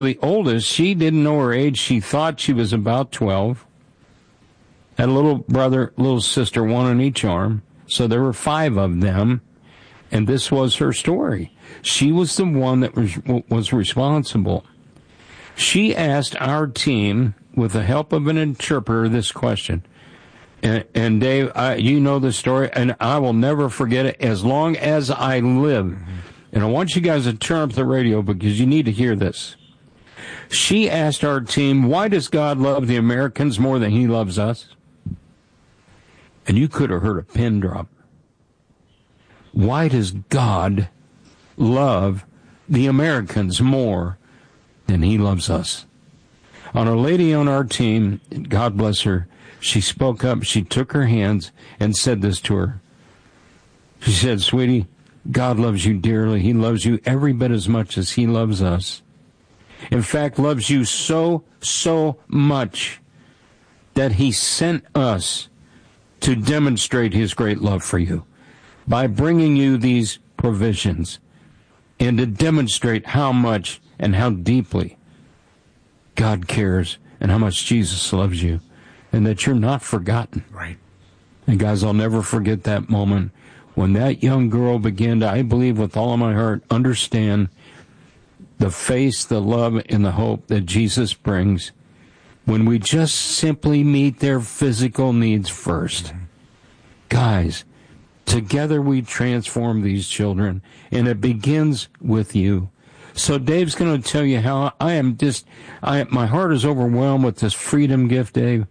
the oldest, she didn't know her age. She thought she was about 12. Had a little brother, little sister, one on each arm. So there were 5 of them. And this was her story. She was the one that was responsible. She asked our team, with the help of an interpreter, this question. And Dave, you know the story, and I will never forget it as long as I live. Mm-hmm. And I want you guys to turn up the radio because you need to hear this. She asked our team, why does God love the Americans more than he loves us? And you could have heard a pin drop. Why does God love the Americans more than he loves us? On a lady on our team, God bless her, she spoke up, she took her hands and said this to her. She said, sweetie, God loves you dearly. He loves you every bit as much as he loves us. In fact, loves you so, so much that he sent us to demonstrate his great love for you by bringing you these provisions and to demonstrate how much and how deeply God cares and how much Jesus loves you and that you're not forgotten. Right. And guys, I'll never forget that moment when that young girl began to, I believe with all of my heart, understand the faith, the love, and the hope that Jesus brings when we just simply meet their physical needs first. Mm-hmm. Guys, together we transform these children, and it begins with you. So Dave's going to tell you how my heart is overwhelmed with this freedom gift, Dave.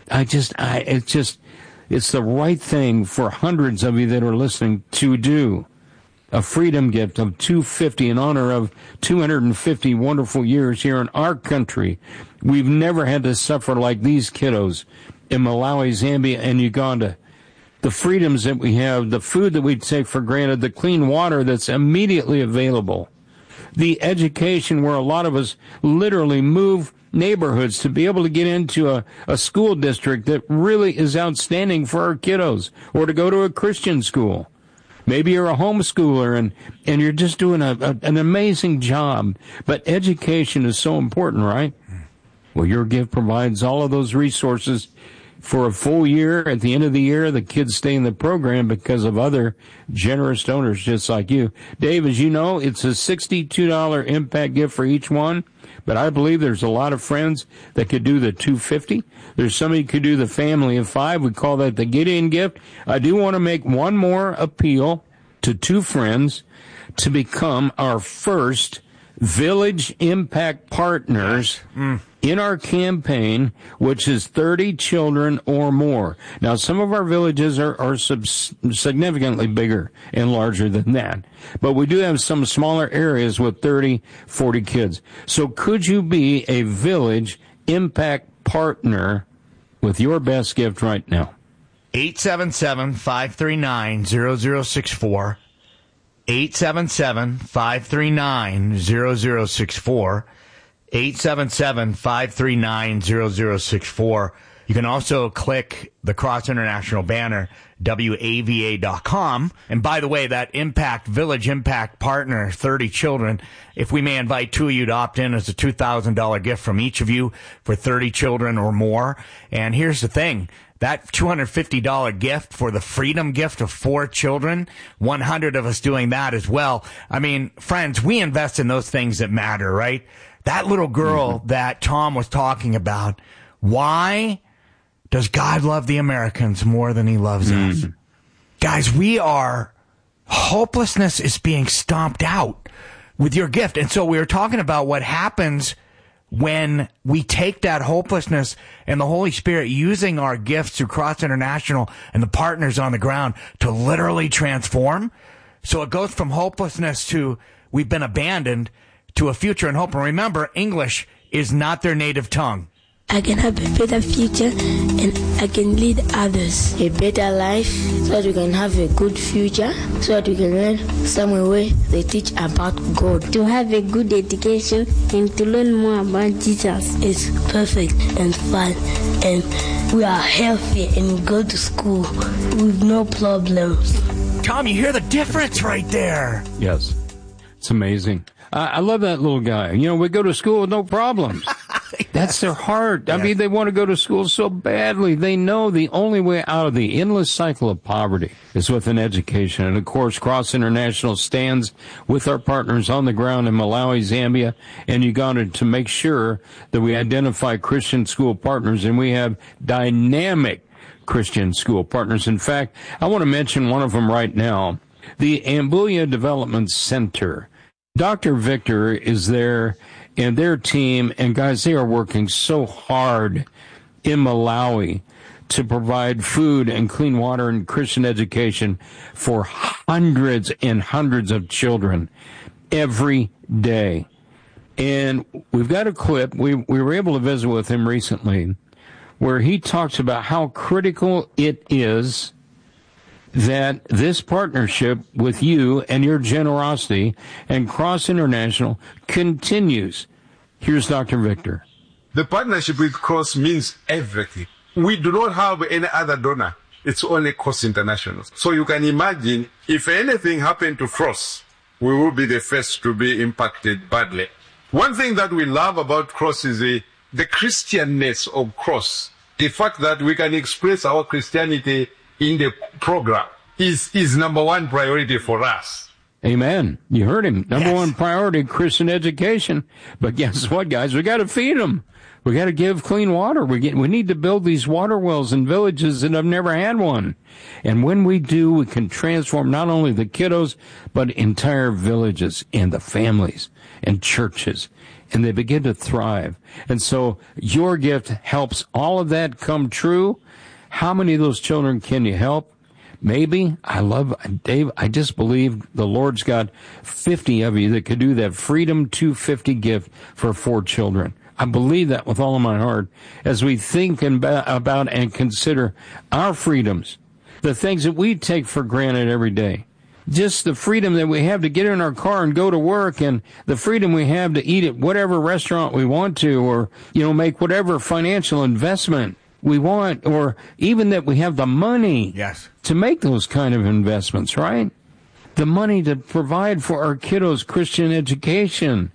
It's the right thing for hundreds of you that are listening to do. A freedom gift of $250 in honor of 250 wonderful years here in our country. We've never had to suffer like these kiddos in Malawi, Zambia, and Uganda. The freedoms that we have, the food that we take for granted, the clean water that's immediately available, the education where a lot of us literally move neighborhoods to be able to get into a school district that really is outstanding for our kiddos, or to go to a Christian school. Maybe you're a homeschooler and you're just doing an amazing job. But education is so important, right? Well, your gift provides all of those resources for a full year. At the end of the year, the kids stay in the program because of other generous donors just like you. Dave, as you know, it's a $62 impact gift for each one. But I believe there's a lot of friends that could do the $250. There's somebody who could do the family of 5. We call that the Gideon gift. I do want to make one more appeal to 2 friends to become our first Village Impact Partners in our campaign, which is 30 children or more. Now, some of our villages are significantly bigger and larger than that, but we do have some smaller areas with 30, 40 kids. So could you be a Village Impact Partner with your best gift right now? 877-539-0064. 877-539-0064. 877-539-0064. You can also click the Cross International banner, WAVA.com. And by the way, that Village Impact Partner, 30 children, if we may invite 2 of you to opt in as a $2,000 gift from each of you for 30 children or more. And here's the thing. That $250 gift for the freedom gift of 4 children, 100 of us doing that as well. I mean, friends, we invest in those things that matter, right? That little girl that Tom was talking about, why does God love the Americans more than he loves us? Guys, hopelessness is being stomped out with your gift. And so we were talking about what happens when we take that hopelessness and the Holy Spirit using our gifts through Cross International and the partners on the ground to literally transform. So it goes from hopelessness to we've been abandoned to a future and hope. And remember, English is not their native tongue. I can have a better future and I can lead others a better life so that we can have a good future, so that we can learn somewhere where they teach about God. To have a good education and to learn more about Jesus is perfect and fun, and we are healthy and we go to school with no problems. Tom, you hear the difference right there. Yes. It's amazing. I love that little guy. You know, we go to school with no problems. That's their heart. I mean, they want to go to school so badly. They know the only way out of the endless cycle of poverty is with an education. And, of course, Cross International stands with our partners on the ground in Malawi, Zambia, and Uganda to make sure that we identify Christian school partners, and we have dynamic Christian school partners. In fact, I want to mention one of them right now, the Ambulia Development Center. Dr. Victor is there and their team, and guys, they are working so hard in Malawi to provide food and clean water and Christian education for hundreds and hundreds of children every day. And we've got a clip. We were able to visit with him recently where he talks about how critical it is that this partnership with you and your generosity and Cross International continues. Here's Dr. Victor. The partnership with Cross means everything. We do not have any other donor. It's only Cross International. So you can imagine if anything happened to Cross, we will be the first to be impacted badly. One thing that we love about Cross is the Christianness of Cross. The fact that we can express our Christianity in the program is number one priority for us. Amen. You heard him. Number one priority, Christian education. But guess what, guys? We got to feed them. We got to give clean water. We need to build these water wells in villages that have never had one. And when we do, we can transform not only the kiddos, but entire villages and the families and churches. And they begin to thrive. And so your gift helps all of that come true. How many of those children can you help? Maybe. Dave, I just believe the Lord's got 50 of you that could do that Freedom 250 gift for 4 children. I believe that with all of my heart as we think about and consider our freedoms, the things that we take for granted every day. Just the freedom that we have to get in our car and go to work, and the freedom we have to eat at whatever restaurant we want to, or, make whatever financial investment we want, or even that we have the money to make those kind of investments, right? The money to provide for our kiddos' Christian education,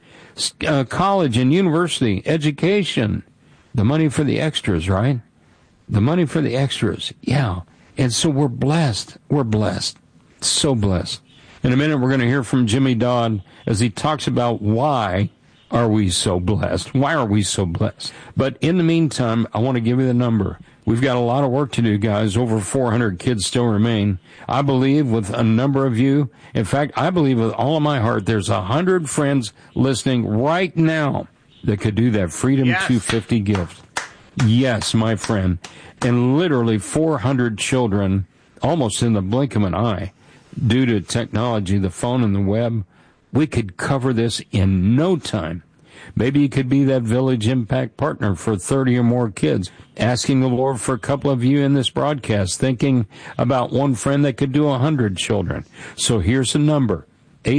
college and university education, the money for the extras, right? The money for the extras, yeah. And so we're blessed. We're blessed. So blessed. In a minute, we're going to hear from Jimmy Dodd as he talks about why are we so blessed? Why are we so blessed? But in the meantime, I want to give you the number. We've got a lot of work to do, guys. Over 400 kids still remain. I believe with a number of you, in fact, I believe with all of my heart, there's 100 friends listening right now that could do that Freedom 250 gift. Yes, my friend. And literally 400 children, almost in the blink of an eye, due to technology, the phone and the web. We could cover this in no time. Maybe you could be that Village Impact partner for 30 or more kids, asking the Lord for a couple of you in this broadcast, thinking about one friend that could do 100 children. So here's the number,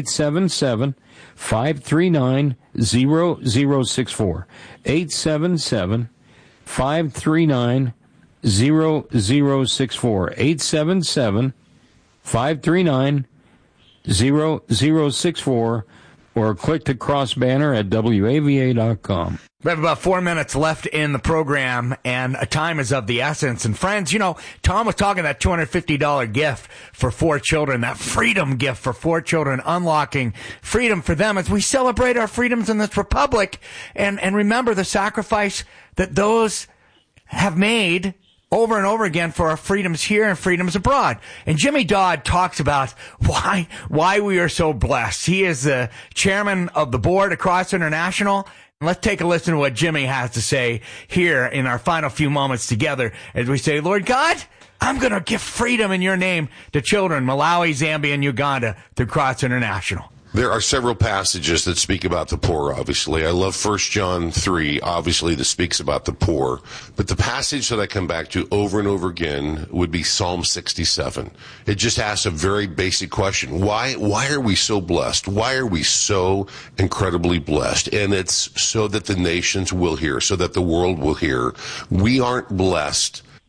877-539-0064, 877-539-0064, 877-539-0064, or click the cross banner at WAVA.com. We have about 4 minutes left in the program, and time is of the essence. And friends, Tom was talking that $250 gift for 4 children, that freedom gift for 4 children, unlocking freedom for them as we celebrate our freedoms in this republic, and remember the sacrifice that those have made over and over again for our freedoms here and freedoms abroad. And Jimmy Dodd talks about why we are so blessed. He is the chairman of the board at Cross International. Let's take a listen to what Jimmy has to say here in our final few moments together as we say, Lord God, I'm going to give freedom in your name to children, Malawi, Zambia, and Uganda through Cross International. There are several passages that speak about the poor, obviously. I love 1 John 3, obviously, that speaks about the poor. But the passage that I come back to over and over again would be Psalm 67. It just asks a very basic question. Why are we so blessed? Why are we so incredibly blessed? And it's so that the nations will hear, so that the world will hear. We aren't blessed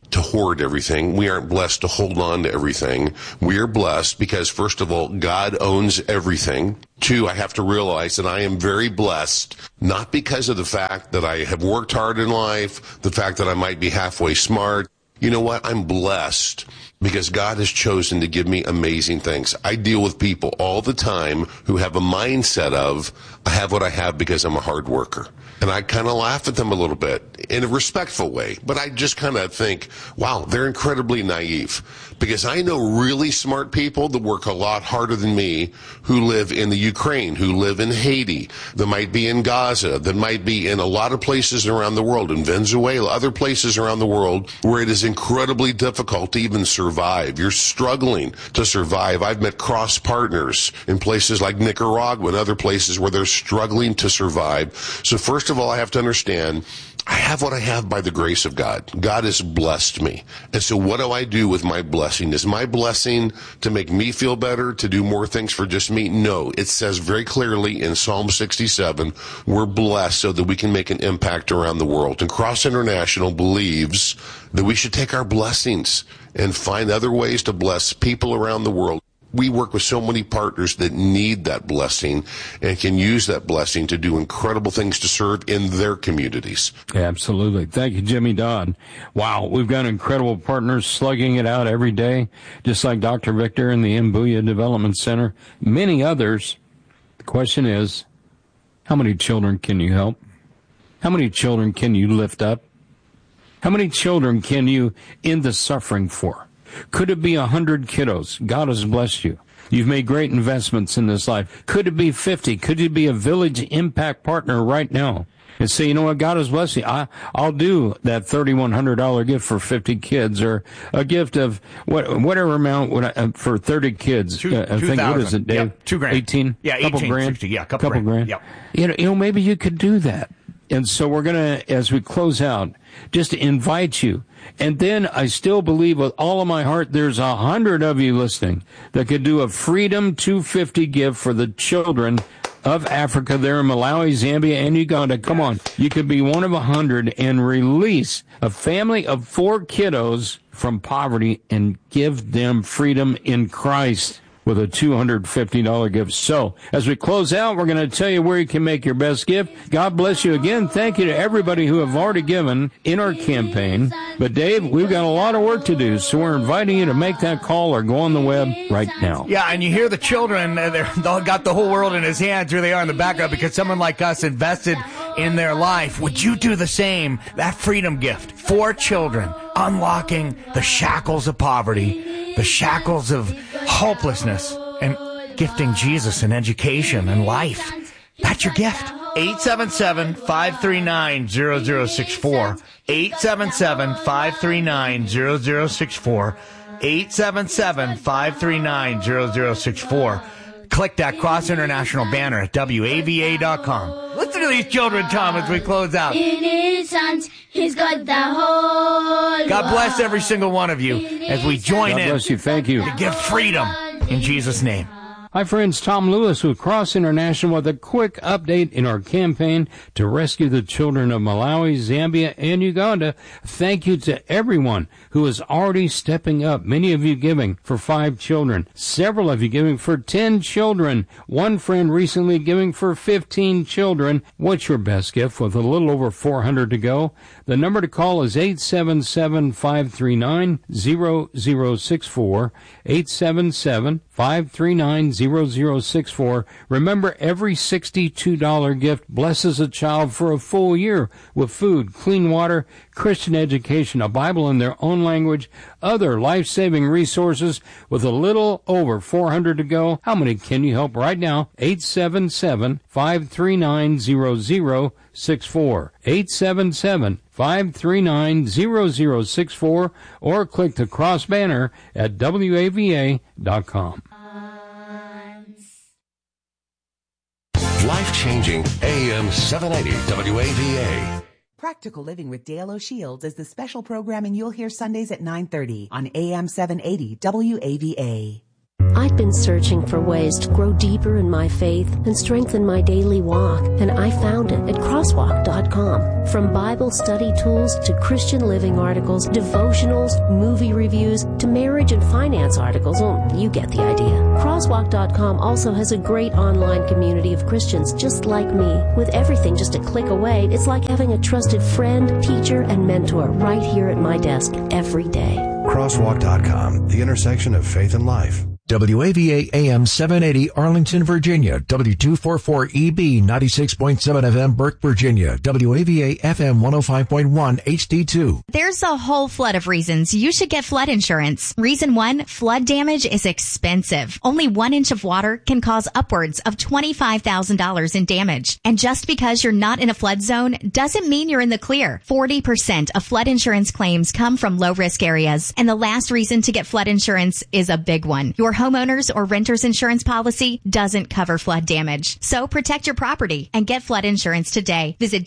to hoard everything. We aren't blessed to hold on to everything. We are blessed because, first of all, God owns everything. 2, I have to realize that I am very blessed, not because of the fact that I have worked hard in life, the fact that I might be halfway smart. You know what? I'm blessed because God has chosen to give me amazing things. I deal with people all the time who have a mindset of, I have what I have because I'm a hard worker. And I kind of laugh at them a little bit in a respectful way. But I just kind of think, wow, they're incredibly naive. Because I know really smart people that work a lot harder than me who live in the Ukraine, who live in Haiti, that might be in Gaza, that might be in a lot of places around the world, in Venezuela, other places around the world where it is incredibly difficult to even survive. You're struggling to survive. I've met cross partners in places like Nicaragua and other places where they're struggling to survive. So first of all, I have to understand, I have what I have by the grace of God. God has blessed me. And so what do I do with my blessing? Is my blessing to make me feel better, to do more things for just me? No. It says very clearly in Psalm 67, we're blessed so that we can make an impact around the world. And Cross International believes that we should take our blessings and find other ways to bless people around the world. We work with so many partners that need that blessing and can use that blessing to do incredible things to serve in their communities. Absolutely. Thank you, Jimmy Dodd. Wow, we've got incredible partners slugging it out every day, just like Dr. Victor and the Mbuya Development Center, many others. The question is, how many children can you help? How many children can you lift up? How many children can you end the suffering for? Could it be 100 kiddos? God has blessed you. You've made great investments in this life. Could it be 50? Could you be a Village Impact partner right now and say, you know what, God has blessed you. I'll do that $3,100 gift for 50 kids, or a gift of whatever amount for 30 kids. I think, what is it, Dave? Yep, $2,000. 18? Yeah, couple 18, grand. 60, yeah, couple grand. Yep. You know, maybe you could do that. And so we're going to, as we close out, just invite you. And then I still believe with all of my heart there's 100 of you listening that could do a Freedom 250 gift for the children of Africa there in Malawi, Zambia, and Uganda. Come on. You could be one of 100 and release a family of 4 kiddos from poverty and give them freedom in Christ with a $250 gift. So, as we close out, we're going to tell you where you can make your best gift. God bless you again. Thank you to everybody who have already given in our campaign. But, Dave, we've got a lot of work to do, so we're inviting you to make that call or go on the web right now. Yeah, and you hear the children, they've got the whole world in his hands. Here they are in the background because someone like us invested in their life. Would you do the same? That freedom gift for children, unlocking the shackles of poverty, the shackles of hopelessness, and gifting Jesus an education and life. That's your gift. 877-539-0064. 877-539-0064. 877-539-0064. Click that Cross International banner at WAVA.com. Listen to these children, Tom, as we close out. In his hands, he's got the whole God bless every single one of you as we join God in bless you. Thank you. to give freedom in Jesus' name. Hi, friends. Tom Lewis with Cross International with a quick update in our campaign to rescue the children of Malawi, Zambia, and Uganda. Thank you to everyone who is already stepping up. Many of you giving for 5 children. Several of you giving for 10 children. One friend recently giving for 15 children. What's your best gift with a little over 400 to go? The number to call is 877-539-0064. 877-539-0064. Remember, every $62 gift blesses a child for a full year with food, clean water, Christian education, a Bible in their own language, other life-saving resources. With a little over 400 to go, how many can you help right now? 877-539-0064. 877-539-0064, or click the cross banner at WAVA.com. Life-changing AM 780 WAVA. Practical Living with Dale O'Shields is the special programming you'll hear Sundays at 9:30 on AM 780 WAVA. I've been searching for ways to grow deeper in my faith and strengthen my daily walk, and I found it at crosswalk.com. From Bible study tools to Christian living articles, devotionals, movie reviews, to marriage and finance articles, you get the idea. Crosswalk.com also has a great online community of Christians just like me. With everything just a click away, it's like having a trusted friend, teacher, and mentor right here at my desk every day. Crosswalk.com, the intersection of faith and life. WAVA AM 780 Arlington, Virginia. W244EB 96.7 FM Burke, Virginia. WAVA FM 105.1 HD2. There's a whole flood of reasons you should get flood insurance. Reason 1, flood damage is expensive. Only 1 inch of water can cause upwards of $25,000 in damage. And just because you're not in a flood zone doesn't mean you're in the clear. 40% of flood insurance claims come from low-risk areas. And the last reason to get flood insurance is a big one. Your homeowners or renters insurance policy doesn't cover flood damage. So protect your property and get flood insurance today. Visit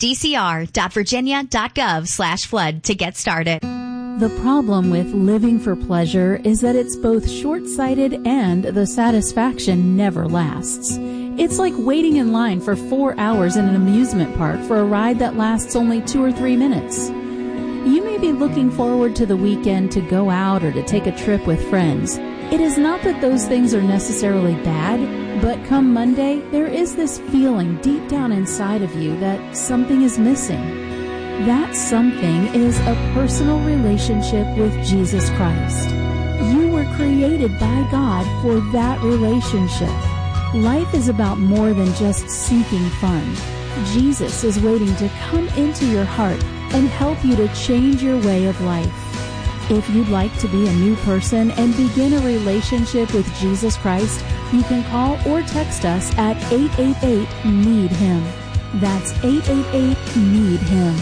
dcr.virginia.gov/flood to get started. The problem with living for pleasure is that it's both short-sighted and the satisfaction never lasts. It's like waiting in line for 4 hours in an amusement park for a ride that lasts only 2 or 3 minutes. You may be looking forward to the weekend to go out or to take a trip with friends. It is not that those things are necessarily bad, but come Monday, there is this feeling deep down inside of you that something is missing. That something is a personal relationship with Jesus Christ. You were created by God for that relationship. Life is about more than just seeking fun. Jesus is waiting to come into your heart and help you to change your way of life. If you'd like to be a new person and begin a relationship with Jesus Christ, you can call or text us at 888-NEED-HIM. That's 888-NEED-HIM.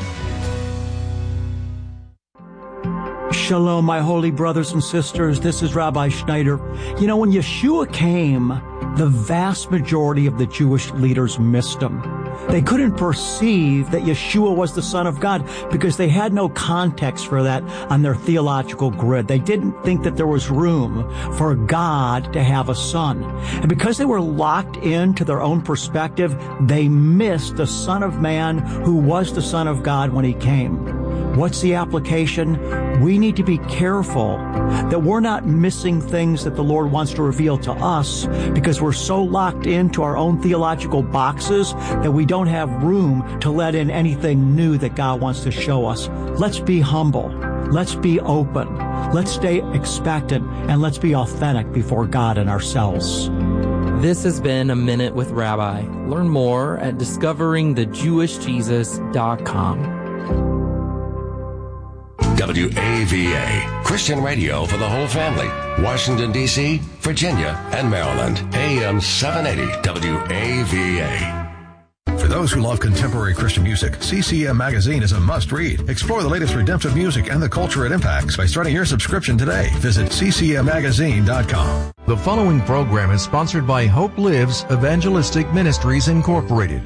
Shalom, my holy brothers and sisters. This is Rabbi Schneider. You know, when Yeshua came, the vast majority of the Jewish leaders missed him. They couldn't perceive that Yeshua was the Son of God because they had no context for that on their theological grid. They didn't think that there was room for God to have a son. And because they were locked into their own perspective, they missed the Son of Man who was the Son of God when he came. What's the application? We need to be careful that we're not missing things that the Lord wants to reveal to us because we're so locked into our own theological boxes that we don't have room to let in anything new that God wants to show us. Let's be humble. Let's be open. Let's stay expectant, and let's be authentic before God and ourselves. This has been A Minute with Rabbi. Learn more at discoveringthejewishjesus.com. WAVA, Christian radio for the whole family. Washington, D.C., Virginia, and Maryland. AM 780 WAVA. For those who love contemporary Christian music, CCM Magazine is a must-read. Explore the latest redemptive music and the culture it impacts by starting your subscription today. Visit ccmmagazine.com. The following program is sponsored by Hope Lives Evangelistic Ministries, Incorporated.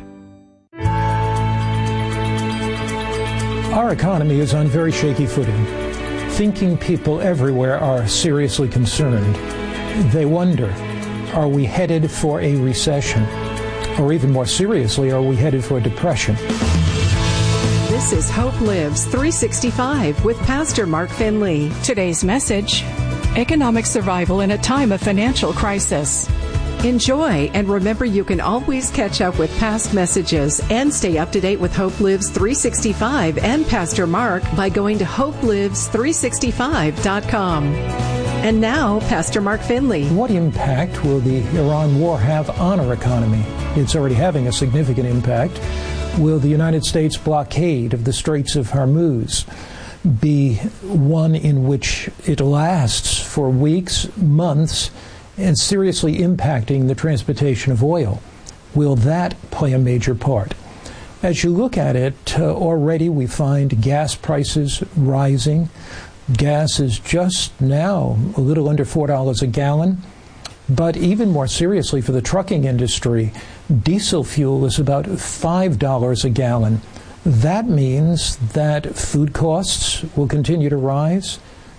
Our economy is on very shaky footing. Thinking people everywhere are seriously concerned. They wonder, are we headed for a recession? Or even more seriously, are we headed for a depression? This is Hope Lives 365 with Pastor Mark Finley. Today's message, economic survival in a time of financial crisis. Enjoy, and remember you can always catch up with past messages and stay up to date with Hope Lives 365 and Pastor Mark by going to hopelives365.com. And now, Pastor Mark Finley. What impact will the Iran war have on our economy? It's already having a significant impact. Will the United States blockade of the Straits of Hormuz be one in which it lasts for weeks, months, and seriously impacting the transportation of oil? Will that play a major part? As you look at it, already we find gas prices rising. Gas is just now a little under $4 a gallon. But even more seriously for the trucking industry, diesel fuel is about $5 a gallon. That means that food costs will continue to rise.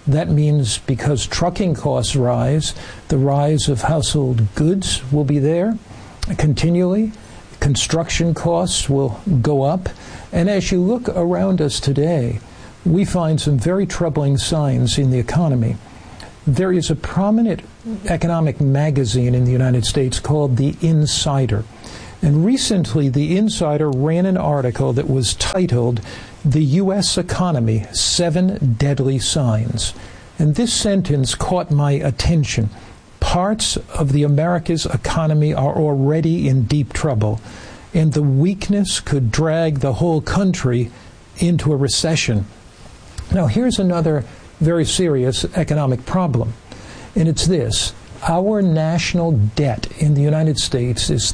That means because trucking costs rise, the rise of household goods will be there continually. Construction costs will go up. And as you look around us today, we find some very troubling signs in the economy. There is a prominent economic magazine in the United States called The Insider. And recently, The Insider ran an article that was titled, "The U.S. Economy, 7 Deadly Signs." And this sentence caught my attention. Parts of the America's economy are already in deep trouble, and the weakness could drag the whole country into a recession. Now, here's another very serious economic problem, and it's this. Our national debt in the United States is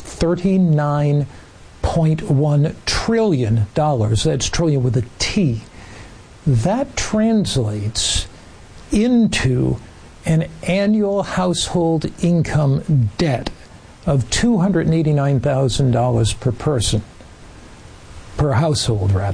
$39.1 trillion. That's trillion with a T. That translates into an annual household income debt of $289,000 per person, per household, rather.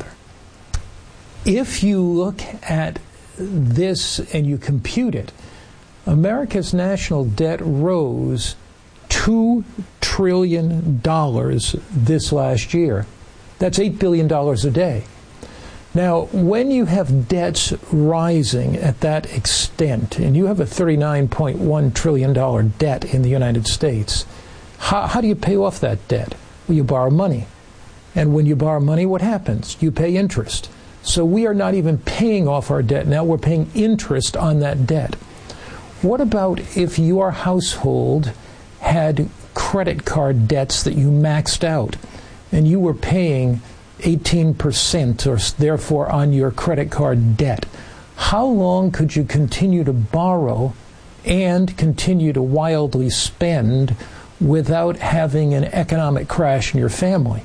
If you look at this and you compute it, America's national debt rose $2 trillion this last year. That's $8 billion a day. Now, when you have debts rising at that extent, and you have a $39.1 trillion debt in the United States, how do you pay off that debt? Well, you borrow money. And when you borrow money, what happens? You pay interest. So we are not even paying off our debt now, we're paying interest on that debt. What about if your household had credit card debts that you maxed out, and you were paying 18% or therefore on your credit card debt? How long could you continue to borrow and continue to wildly spend without having an economic crash in your family?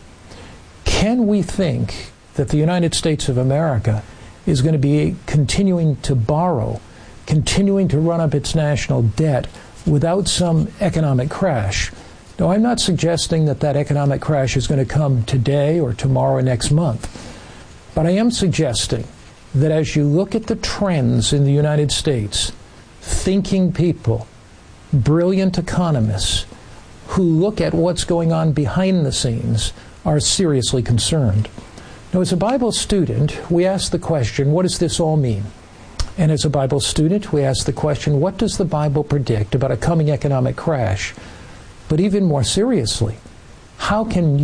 Can we think that the United States of America is going to be continuing to borrow, continuing to run up its national debt without some economic crash? No, I'm not suggesting that that economic crash is going to come today or tomorrow or next month. But I am suggesting that as you look at the trends in the United States, thinking people, brilliant economists, who look at what's going on behind the scenes are seriously concerned. Now, as a Bible student, we ask the question, what does this all mean? And as a Bible student, we ask the question, what does the Bible predict about a coming economic crash? But even more seriously, how can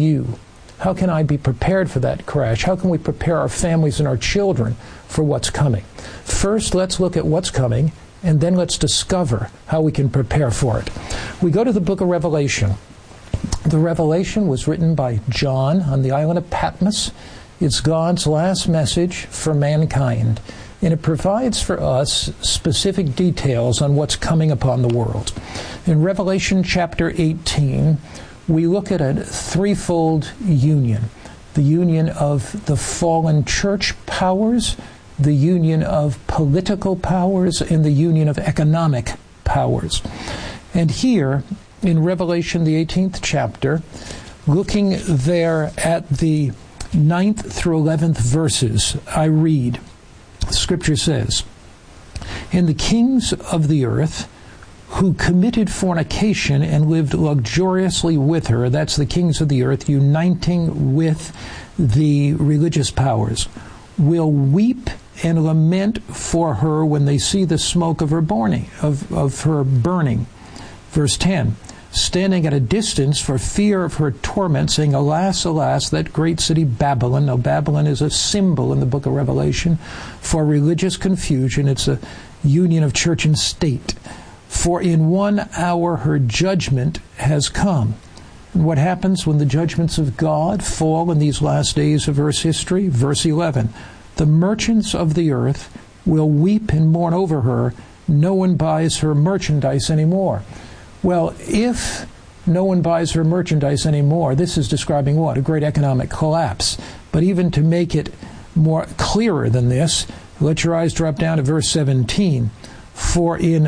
I be prepared for that crash? How can we prepare our families and our children for what's coming? First, let's look at what's coming, and then let's discover how we can prepare for it. We go to the book of Revelation. The Revelation was written by John on the island of Patmos. It's God's last message for mankind, and it provides for us specific details on what's coming upon the world. In Revelation chapter 18, we look at a threefold union. The union of the fallen church powers, the union of political powers, and the union of economic powers. And here, in Revelation, the 18th chapter, looking there at the 9th through 11th verses, I read, Scripture says, "And the kings of the earth who committed fornication and lived luxuriously with her," that's the kings of the earth uniting with the religious powers, "will weep and lament for her when they see the smoke of her burning, of her burning." Verse 10, "Standing at a distance for fear of her torment, saying, Alas, alas, that great city Babylon." Now, Babylon is a symbol in the book of Revelation for religious confusion. It's a union of church and state. "For in 1 hour her judgment has come." And what happens when the judgments of God fall in these last days of Earth's history? Verse 11, "The merchants of the earth will weep and mourn over her. No one buys her merchandise anymore." Well, if no one buys her merchandise anymore, this is describing what? A great economic collapse. But even to make it more clearer than this, let your eyes drop down to verse 17. "For in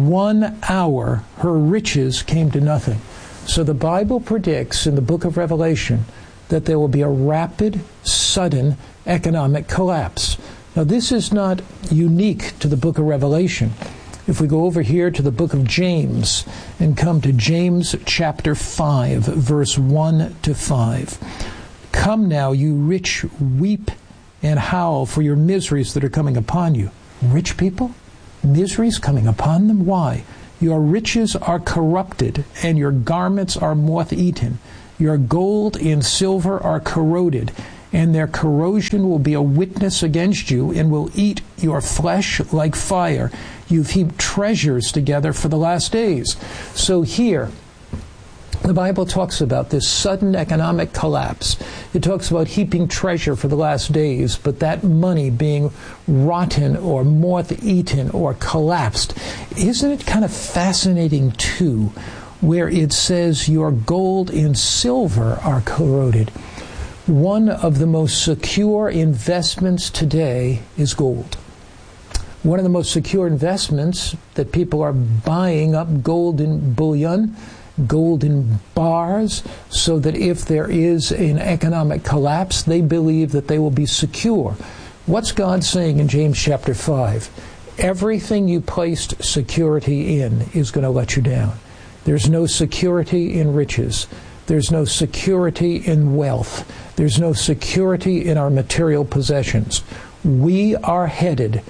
1 hour her riches came to nothing." So the Bible predicts in the book of Revelation that there will be a rapid, sudden economic collapse. Now, this is not unique to the book of Revelation. If we go over here to the book of James and come to James chapter 5, verse 1 to 5. Come now, you rich, weep and howl for your miseries that are coming upon you. Rich people? Miseries coming upon them? Why? Your riches are corrupted, and your garments are moth-eaten. Your gold and silver are corroded, and their corrosion will be a witness against you, and will eat your flesh like fire. You've heaped treasures together for the last days. So here, the Bible talks about this sudden economic collapse. It talks about heaping treasure for the last days, but that money being rotten or moth-eaten or collapsed. Isn't it kind of fascinating, too, where it says your gold and silver are corroded? One of the most secure investments today is gold. One of the most secure investments that people are buying up gold in bullion, gold in bars, so that if there is an economic collapse, they believe that they will be secure. What's God saying in James chapter 5? Everything you placed security in is going to let you down. There's no security in riches. There's no security in wealth. There's no security in our material possessions. We are headed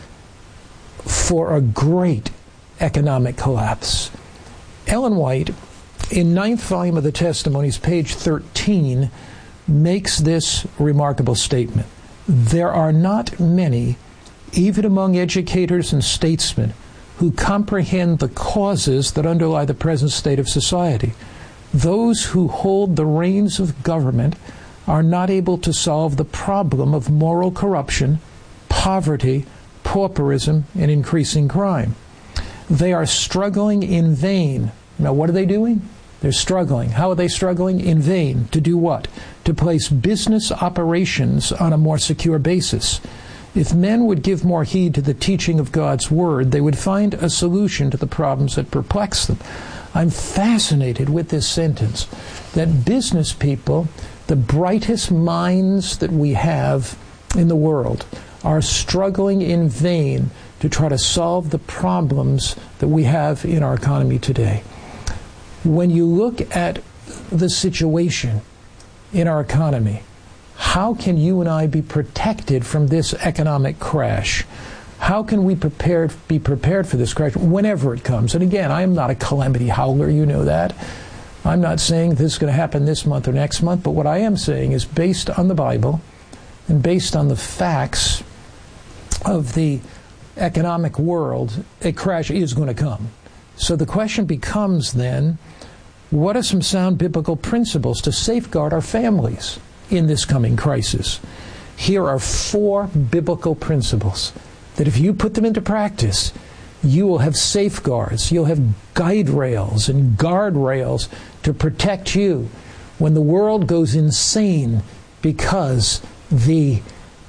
for a great economic collapse. Ellen White, in 9th volume of the Testimonies, page 13, makes this remarkable statement. There are not many, even among educators and statesmen, who comprehend the causes that underlie the present state of society. Those who hold the reins of government are not able to solve the problem of moral corruption, poverty, pauperism, and increasing crime. They are struggling in vain. Now, what are they doing? They're struggling. How are they struggling? In vain. To do what? To place business operations on a more secure basis. If men would give more heed to the teaching of God's Word, they would find a solution to the problems that perplex them. I'm fascinated with this sentence, that business people, the brightest minds that we have in the world, are struggling in vain to try to solve the problems that we have in our economy today. When you look at the situation in our economy, how can you and I be protected from this economic crash? How can we be prepared for this crash whenever it comes? And again, I am not a calamity howler, you know that. I'm not saying this is going to happen this month or next month, but what I am saying is, based on the Bible and based on the facts of the economic world, a crash is going to come. So the question becomes then, what are some sound biblical principles to safeguard our families in this coming crisis? Here are 4 biblical principles that if you put them into practice, you will have safeguards, you'll have guide rails and guardrails to protect you when the world goes insane because the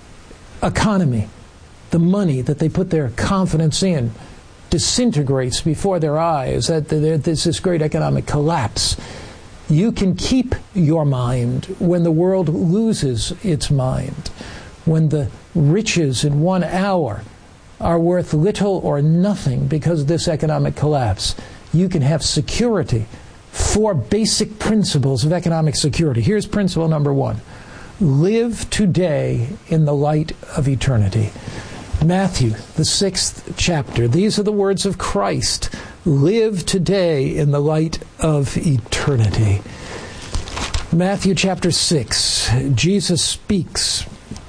economy, the money that they put their confidence in, disintegrates before their eyes. There's this great economic collapse. You can keep your mind when the world loses its mind, when the riches in 1 hour are worth little or nothing because of this economic collapse. You can have security. 4 basic principles of economic security. Here's principle number 1. Live today in the light of eternity. Matthew, the 6th chapter. These are the words of Christ. Live today in the light of eternity. Matthew chapter 6. Jesus speaks.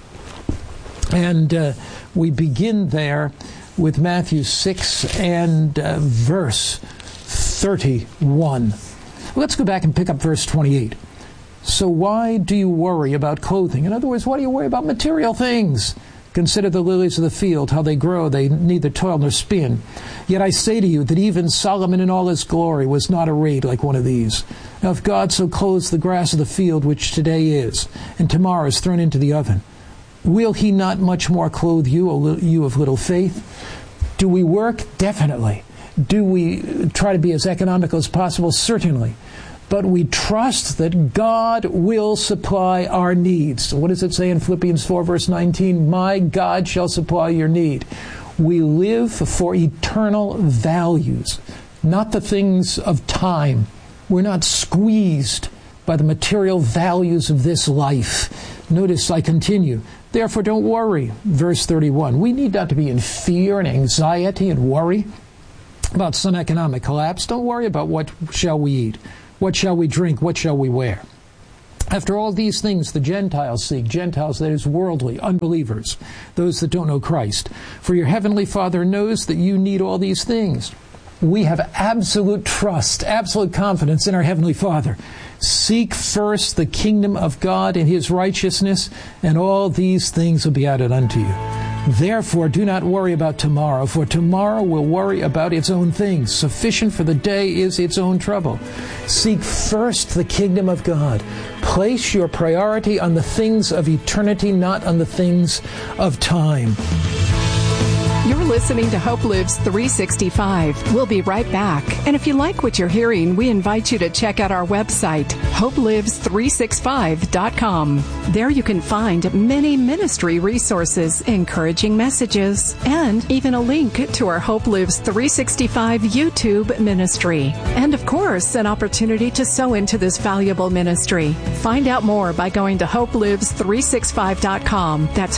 And we begin there with Matthew 6 and verse 31. Let's go back and pick up verse 28. So why do you worry about clothing? In other words, why do you worry about material things? Consider the lilies of the field, how they grow. They neither toil nor spin. Yet I say to you that even Solomon in all his glory was not arrayed like one of these. Now if God so clothes the grass of the field, which today is, and tomorrow is thrown into the oven, will he not much more clothe you, you of little faith? Do we work? Definitely. Do we try to be as economical as possible? Certainly. but we trust that God will supply our needs. What does it say in Philippians 4, verse 19? My God shall supply your need. We live for eternal values, not the things of time. We're not squeezed by the material values of this life. Notice I continue. Therefore, don't worry. Verse 31. We need not to be in fear and anxiety and worry about some economic collapse. Don't worry about what shall we eat, what shall we drink, what shall we wear. After all these things the Gentiles seek. Gentiles, that is, worldly, unbelievers, those that don't know Christ. For your heavenly Father knows that you need all these things. We have absolute trust, absolute confidence in our Heavenly Father. Seek first the kingdom of God and His righteousness, and all these things will be added unto you. Therefore, do not worry about tomorrow, for tomorrow will worry about its own things. Sufficient for the day is its own trouble. Seek first the kingdom of God. Place your priority on the things of eternity, not on the things of time. You're listening to Hope Lives 365. We'll be right back. And if you like what you're hearing, we invite you to check out our website, hopelives365.com. There you can find many ministry resources, encouraging messages, and even a link to our Hope Lives 365 YouTube ministry. And of course, an opportunity to sow into this valuable ministry. Find out more by going to hopelives365.com. That's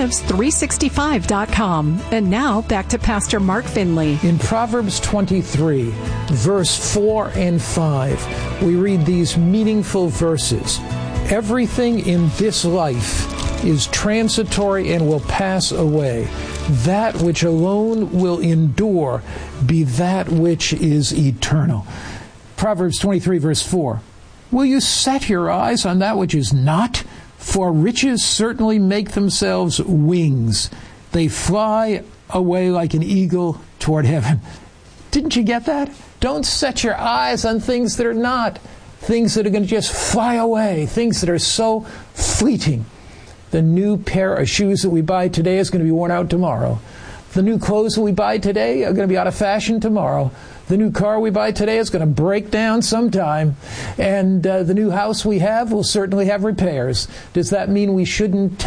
hopelives365.com. And now, back to Pastor Mark Finley. In Proverbs 23, verse 4 and 5, we read these meaningful verses. Everything in this life is transitory and will pass away. That which alone will endure be that which is eternal. Proverbs 23, verse 4. Will you set your eyes on that which is not? For riches certainly make themselves wings. They fly away like an eagle toward heaven. Didn't you get that? Don't set your eyes on things that are not, things that are going to just fly away, things that are so fleeting. The new pair of shoes that we buy today is going to be worn out tomorrow. The new clothes that we buy today are going to be out of fashion tomorrow. The new car we buy today is going to break down sometime. And the new house we have will certainly have repairs. Does that mean we shouldn't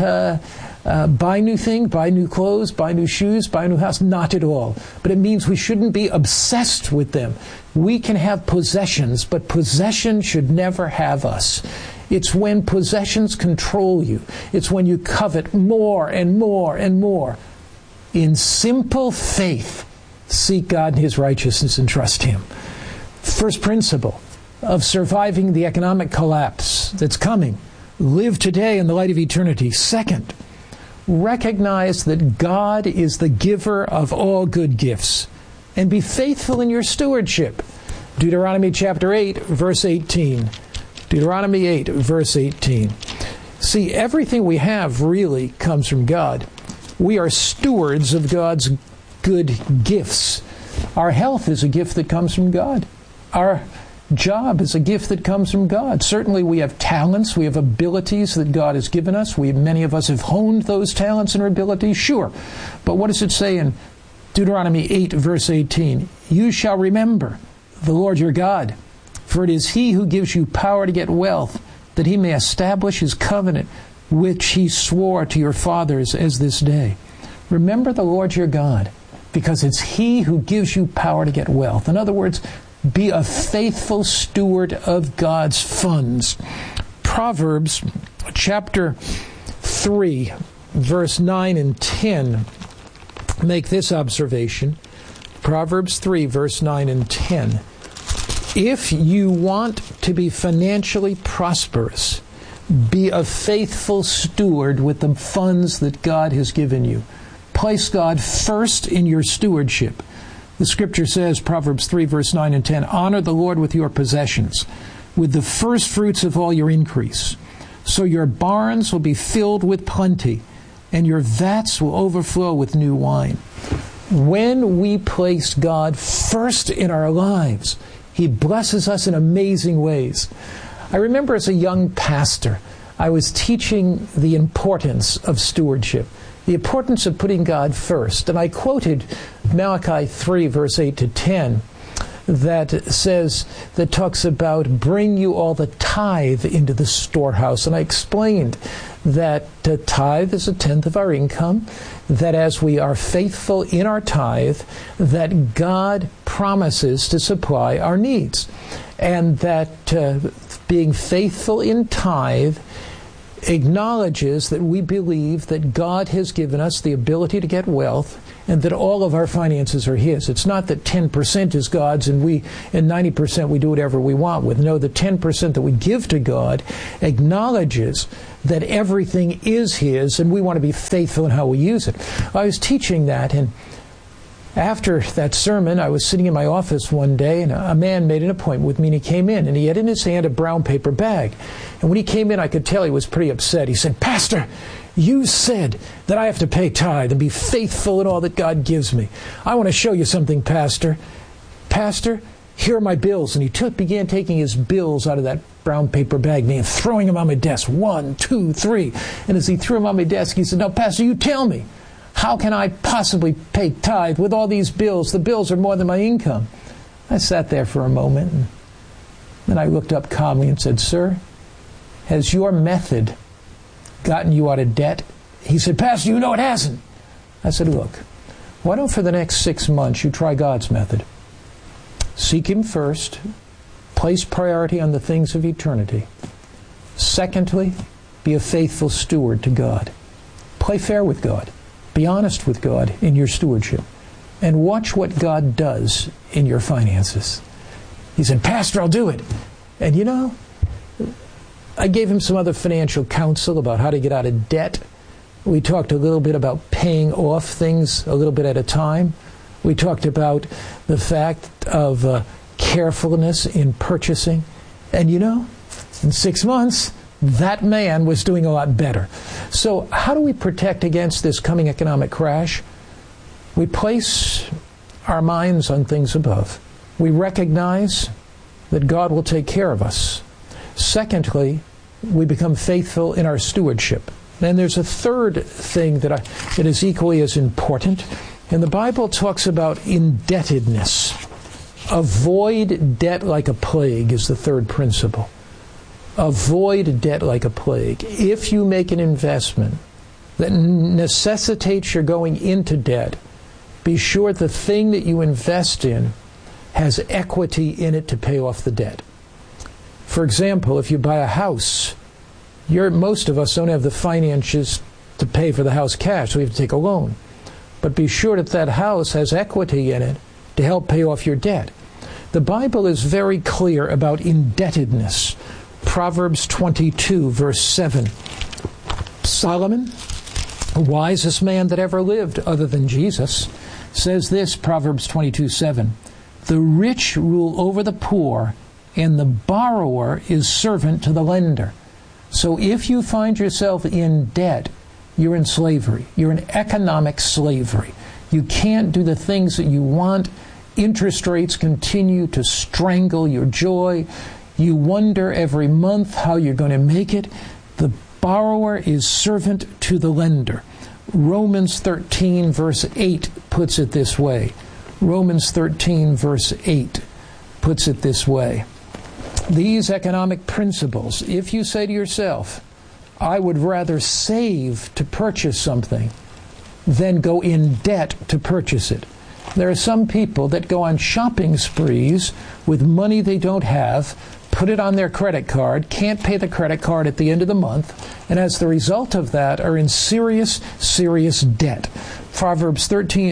buy new things, buy new clothes, buy new shoes, buy a new house? Not at all. But it means we shouldn't be obsessed with them. We can have possessions, but possession should never have us. It's when possessions control you. It's when you covet more and more and more. In simple faith, seek God and His righteousness and trust Him. First principle of surviving the economic collapse that's coming. Live today in the light of eternity. Second, recognize that God is the giver of all good gifts and be faithful in your stewardship. Deuteronomy chapter 8, verse 18. Deuteronomy 8, verse 18. See, everything we have really comes from God. We are stewards of God's good gifts. Our health is a gift that comes from God. Our job is a gift that comes from God. Certainly we have talents, we have abilities that God has given us. Many of us have honed those talents and abilities, sure. But what does it say in Deuteronomy 8, verse 18? You shall remember the Lord your God, for it is He who gives you power to get wealth, that He may establish His covenant, which He swore to your fathers as this day. Remember the Lord your God, because it's He who gives you power to get wealth. In other words, be a faithful steward of God's funds. Proverbs chapter 3, verse 9 and 10 make this observation. Proverbs 3, verse 9 and 10. If you want to be financially prosperous, be a faithful steward with the funds that God has given you. Place God first in your stewardship. The scripture says, Proverbs 3, verse 9 and 10, honor the Lord with your possessions, with the first fruits of all your increase. So your barns will be filled with plenty, and your vats will overflow with new wine. When we place God first in our lives, He blesses us in amazing ways. I remember as a young pastor, I was teaching the importance of stewardship, the importance of putting God first. And I quoted Malachi 3, verse 8 to 10. that talks about bring you all the tithe into the storehouse. And I explained that tithe is a tenth of our income, that as we are faithful in our tithe, that God promises to supply our needs. And that being faithful in tithe acknowledges that we believe that God has given us the ability to get wealth and that all of our finances are His. It's not that 10% is God's and 90% we do whatever we want with. No, the 10% that we give to God acknowledges that everything is His and we want to be faithful in how we use it. I was teaching that, and after that sermon, I was sitting in my office one day, and a man made an appointment with me, and he came in, and he had in his hand a brown paper bag. And when he came in, I could tell he was pretty upset. He said, "Pastor, you said that I have to pay tithe and be faithful in all that God gives me. I want to show you something, Pastor. Pastor, here are my bills." And he began taking his bills out of that brown paper bag and throwing them on my desk. 1, 2, 3. And as he threw them on my desk, he said, "Now, Pastor, you tell me, how can I possibly pay tithe with all these bills? The bills are more than my income." I sat there for a moment, and then I looked up calmly and said, "Sir, has your method gotten you out of debt?" He said, "Pastor, you know it hasn't." I said, "Look, why don't for the next 6 months you try God's method? Seek Him first. Place priority on the things of eternity. Secondly, be a faithful steward to God. Play fair with God. Be honest with God in your stewardship. And watch what God does in your finances." He said, "Pastor, I'll do it." And you know, I gave him some other financial counsel about how to get out of debt. We talked a little bit about paying off things a little bit at a time. We talked about the fact of carefulness in purchasing. And you know, in 6 months, that man was doing a lot better. So how do we protect against this coming economic crash? We place our minds on things above. We recognize that God will take care of us. Secondly, we become faithful in our stewardship. Then there's a third thing that is equally as important. And the Bible talks about indebtedness. Avoid debt like a plague is the third principle. Avoid debt like a plague. If you make an investment that necessitates your going into debt, be sure the thing that you invest in has equity in it to pay off the debt. For example, if you buy a house, most of us don't have the finances to pay for the house cash, so we have to take a loan. But be sure that that house has equity in it to help pay off your debt. The Bible is very clear about indebtedness. Proverbs 22, verse 7. Solomon, the wisest man that ever lived other than Jesus, says this, Proverbs 22, 7. "The rich rule over the poor, and the borrower is servant to the lender." So if you find yourself in debt, you're in slavery. You're in economic slavery. You can't do the things that you want. Interest rates continue to strangle your joy. You wonder every month how you're going to make it. The borrower is servant to the lender. Romans 13, verse 8 puts it this way. Romans 13, verse 8 puts it this way. These economic principles, if you say to yourself, "I would rather save to purchase something than go in debt to purchase it." There are some people that go on shopping sprees with money they don't have, put it on their credit card, can't pay the credit card at the end of the month, and as the result of that are in serious, serious debt. Romans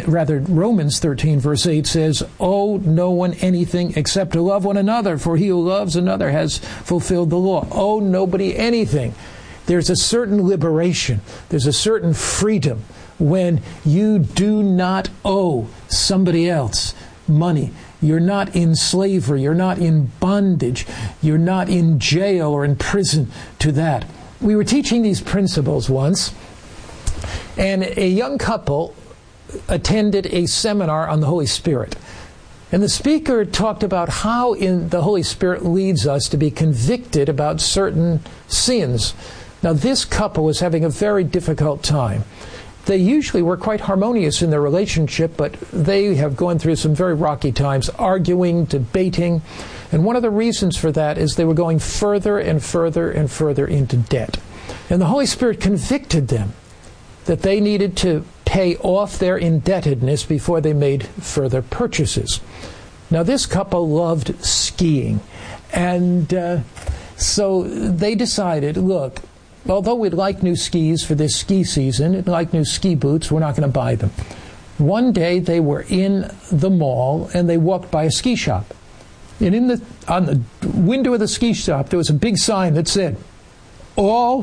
13, verse 8 says, "Owe no one anything except to love one another, for he who loves another has fulfilled the law." Owe nobody anything. There's a certain liberation. There's a certain freedom when you do not owe somebody else money. You're not in slavery. You're not in bondage. You're not in jail or in prison to that. We were teaching these principles once, and a young couple attended a seminar on the Holy Spirit. And the speaker talked about how the Holy Spirit leads us to be convicted about certain sins. Now, this couple was having a very difficult time. They usually were quite harmonious in their relationship, but they have gone through some very rocky times, arguing, debating. And one of the reasons for that is they were going further and further and further into debt. And the Holy Spirit convicted them that they needed to pay off their indebtedness before they made further purchases. Now, this couple loved skiing. And so they decided, look, although we'd like new skis for this ski season, and like new ski boots, we're not going to buy them. One day they were in the mall and they walked by a ski shop. And on the window of the ski shop there was a big sign that said, all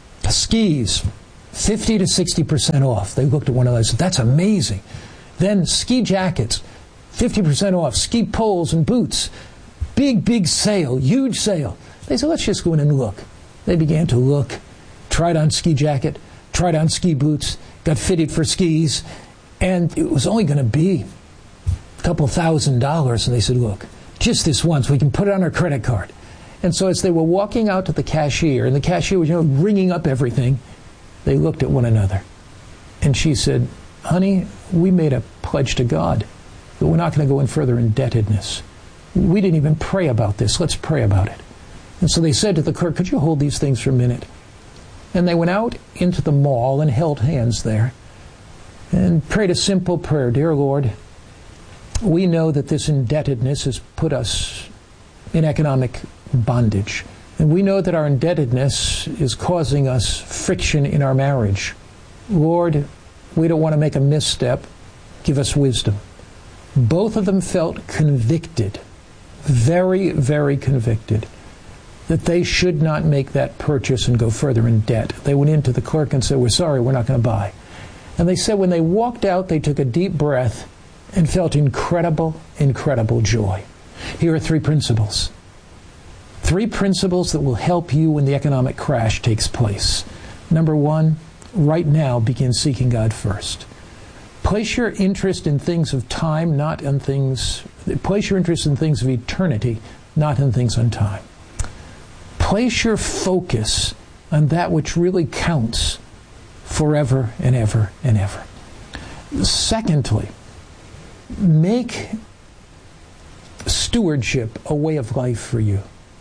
skis 50 to 60% off. They looked at one another and said, that's amazing. Then ski jackets, 50% off. Ski poles and boots. Big sale, huge sale. They said, let's just go in and look. They began to look, tried on ski jacket, tried on ski boots, got fitted for skis, and it was only going to be a couple $1,000. And they said, look, just this once, we can put it on our credit card. And so as they were walking out to the cashier, and the cashier was, ringing up everything, they looked at one another. And she said, honey, we made a pledge to God that we're not going to go in further indebtedness. We didn't even pray about this. Let's pray about it. And so they said to the clerk, could you hold these things for a minute? And they went out into the mall and held hands there and prayed a simple prayer. Dear Lord, we know that this indebtedness has put us in economic bondage. And we know that our indebtedness is causing us friction in our marriage. Lord, we don't want to make a misstep. Give us wisdom. Both of them felt convicted, very, very convicted, that they should not make that purchase and go further in debt. They went into the clerk and said, we're sorry, we're not going to buy. And they said when they walked out, they took a deep breath and felt incredible, incredible joy. Here are 3 principles. 3 principles that will help you when the economic crash takes place. Number 1, right now, begin seeking God first. Place your interest in things of time, not in things... Place your interest in things of eternity, not in things on time. Place your focus on that which really counts forever and ever and ever. Secondly, make stewardship a way of life for you.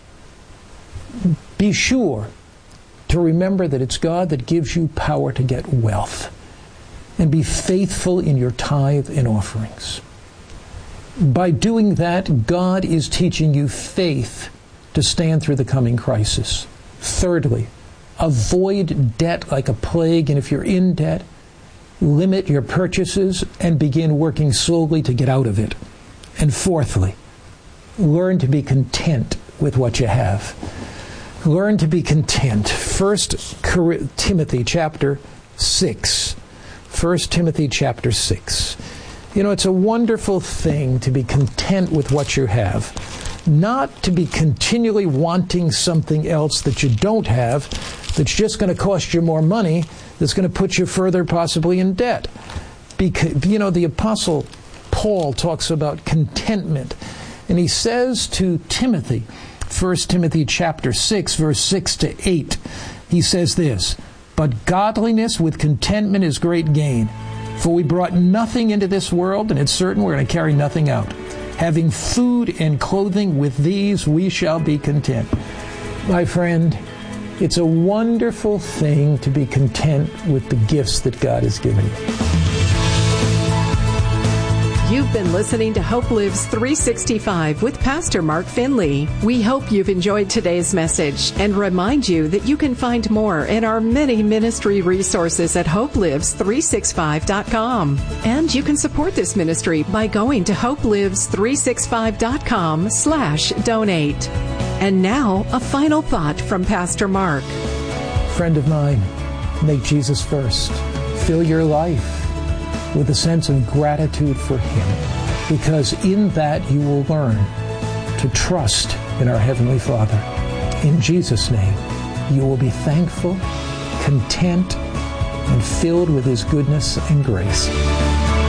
Be sure to remember that it's God that gives you power to get wealth. And be faithful in your tithe and offerings. By doing that, God is teaching you faith to stand through the coming crisis. Thirdly, avoid debt like a plague, and if you're in debt, limit your purchases and begin working slowly to get out of it. And fourthly, learn to be content with what you have. Learn to be content. 1 Timothy chapter 6. 1 Timothy chapter 6. It's a wonderful thing to be content with what you have, not to be continually wanting something else that you don't have, that's just going to cost you more money, that's going to put you further possibly in debt. Because, the Apostle Paul talks about contentment, and he says to Timothy, 1 Timothy chapter 6, verse 6 to 8, he says this, but godliness with contentment is great gain. For we brought nothing into this world, and it's certain we're going to carry nothing out. Having food and clothing, with these we shall be content. My friend, it's a wonderful thing to be content with the gifts that God has given you. You've been listening to Hope Lives 365 with Pastor Mark Finley. We hope you've enjoyed today's message and remind you that you can find more in our many ministry resources at hopelives365.com. And you can support this ministry by going to hopelives365.com/donate. And now, a final thought from Pastor Mark. Friend of mine, make Jesus first. Fill your life with a sense of gratitude for Him, because in that you will learn to trust in our Heavenly Father. In Jesus' name, you will be thankful, content, and filled with His goodness and grace.